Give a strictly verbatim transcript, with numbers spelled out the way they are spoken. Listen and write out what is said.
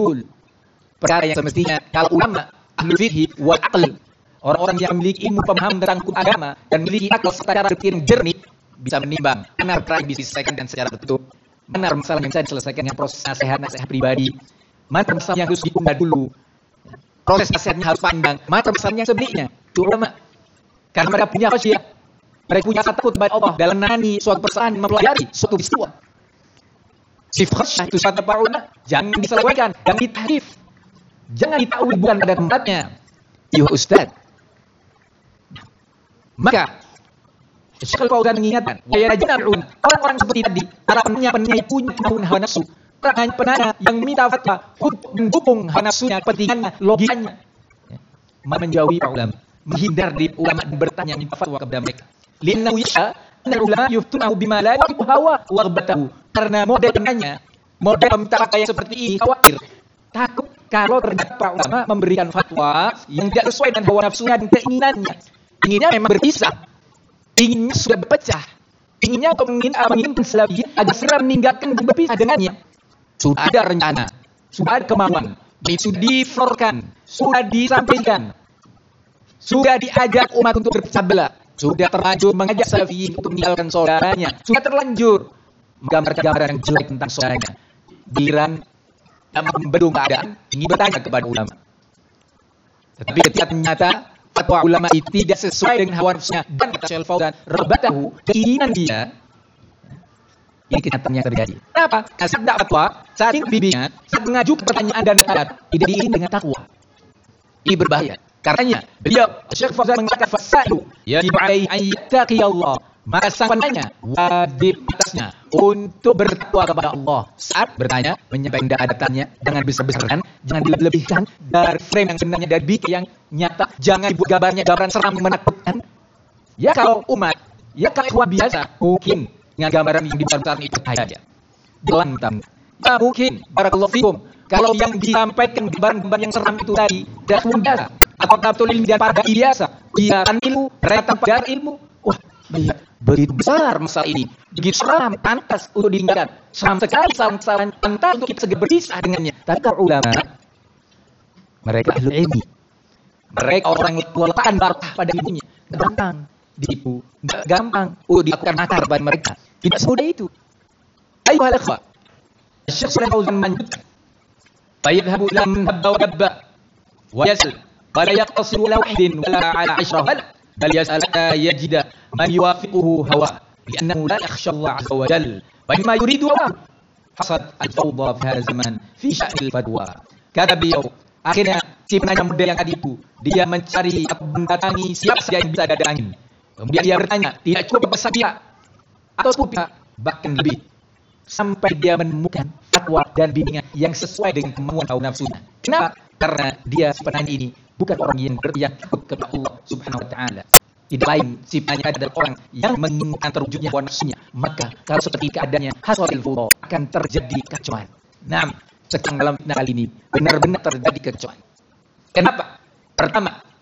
usul. Perkara yang semestinya kalau ulama ahli fikih wal aql, orang-orang yang memiliki ilmu pemahaman tentang hukum agama dan memiliki akal serta cara berpikir yang jernih, bisa menimbang mana perkara yang bisa diselesaikan dan secara betul, mana masalah yang bisa diselesaikan dengan proses nasihat-nasihat pribadi, mana masalah yang harus ditunda dulu, proses nasihatnya harus pandang, mana masalahnya yang sebaliknya. Itu ulama. Karena mereka punya khasyah, mereka punya rasa takut kepada Allah dalam menangani suatu persoalan, mempelajari suatu peristiwa. Sifat khasyah itu sifat para ulama, jangan diselewengkan, jangan ditahrif, jangan ditakwil bukan pada tempatnya. Iya Ustaz. Maka Syekh Al-Fauzan mengingatkan, ya rajulun, orang-orang seperti tadi, para penanya-penanya punya kemauan hawa nafsu, orang penanya yang minta fatwa untuk mendukung hawa nafsunya, kepentingannya, logikanya, menjauhi ulama, menghindar dari ulama dan bertanya minta fatwa kepada mereka. Liannahu yasha anna ulama yuftunahu bima la yuhibu hawa wa rabbatahu. Karena model penanya, model minta fatwa yang seperti ini khawatir, takut kalau terdapat para ulama memberikan fatwa yang tidak sesuai dengan hawa nafsunya dan keinginannya. Inginnya memang berpisah, inginnya sudah berpecah, inginnya untuk menginginkan salafiyin agar segera meninggalkan dan berpisah dengannya. Sudah ada rencana, sudah ada kemauan, sudah diflorkan, sudah disampaikan, sudah diajak umat untuk berpecah belah, sudah terlanjur mengajak salafiyin untuk meninggalkan saudaranya, sudah terlanjur gambar-gambar yang jelek tentang saudaranya. Giliran yang membendung keadaan, ingin bertanya kepada ulama. Tetapi ketika ternyata fatwa ulama itu tidak sesuai dengan hawa nafsunya dan kata Syekh Al-Fauzan, rabatahu, keinginan dia, ini kenyataannya terjadi. Kenapa? Karena saat fatwa, saat bimbingan, saat mengajukan pertanyaan dan nasihat, tidak diiringi dengan takwa. Ini berbahaya. Karenanya beliau Syekh Fauzan mengatakan fasailu yajib alaihi an yattaqiyallah. Maka sang penanya wajib atasnya untuk bertakwa kepada Allah saat bertanya, menyampaikan data-datanya, jangan besar-besarkan, jangan dilebihkan dari frame yang sebenarnya, dari bik yang nyata, jangan dibuat gambarnya gambaran seram menakutkan. Ya kalau umat, ya kalau ikhwan biasa, mungkin dengan gambaran yang dibesarkan itu saja. Dalam tamu. Ya mungkin, barakallahu fikum, kalau yang disampaikan gambaran-gambaran yang seram itu tadi, dan biasa, atau tabtul ilmi dan para biasa, dia kan ilmu, mereka tanpa ilmu, wah, lihat. Begitu besar masalah ini, begitu seram, pantas untuk diingatkan, seram sekali, seram-seram, pantas untuk kita segera berpisah dengannya. Tapi kalau ulama, mereka ahli ilmi, mereka orang yang meletakkan barakah pada ilmunya, gampang ditipu, gampang untuk dilakukan makar pada mereka. Tidak semudah itu. Ayo hal ikhwah, Syekh Shalih Fauzan melanjutkan, fayadhabu ila man habba wa dabba wa yasal, wala yaqtasiru ala wahdin wala ala ashrah, bal yas'al hatta yajida man yuwafiquhu hawa li'annahu la yakhsha Allah 'azza wa jalla wa mimma yuridu Allah hasad al-fawda fi hadha zaman fi sya'nil fatwa. Kata beliau, akhirnya si penanya muda yang tadi itu, dia mencari mendatangi siapa saja yang bisa datangin. Kemudian dia bertanya, tidak cukup besar pihak atau sepuluh pihak, bahkan lebih, sampai dia menemukan fatwa dan bimbingan yang sesuai dengan kemauan hawa nafsunya. Kenapa? Karena dia si penanya ini bukan orang yang berpihak kepada Allah Subhanahu wa taala. Tidak lain si penanya adalah orang yang menginginkan terwujudnya hawa nafsunya. Maka kalau seperti keadaannya hasil fudha akan terjadi kekacauan. Nah, sekarang dalam kali ini benar-benar terjadi kekacauan. Kenapa? Pertama,